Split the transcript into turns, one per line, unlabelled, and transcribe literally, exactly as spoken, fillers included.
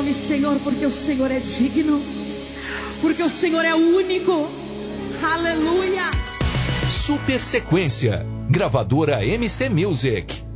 nome, Senhor, porque o Senhor é digno, porque o Senhor é único. Aleluia.
Super Sequência, gravadora M C Music.